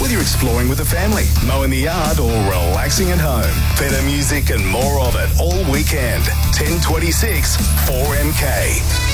Whether you're exploring with a family, mowing the yard or relaxing at home. Better music and more of it all weekend. 1026 4MK.